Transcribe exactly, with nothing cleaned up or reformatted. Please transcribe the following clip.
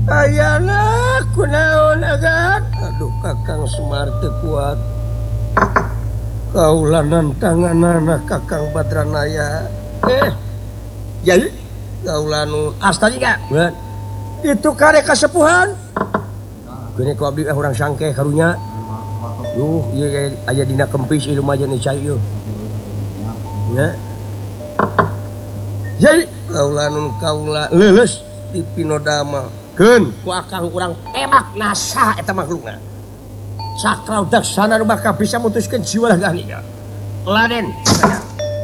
Ayana kunaon agan aduh Kakang Semar teu kuat kaulanan tanganana Kakang Badranaya eh jadi kaulanu astaliga itu kare kasepuhan gini ku abdi urang sangke karunya duh ieu aya dina kempis ieu mah nih cai ieu nya jadi kaulanun kaula leuleus di Pinodama keun ku akang urang emak nasa eta makhlukna sakrau daksana nu bakal bisa mutuskeun jiwa lagahna Laden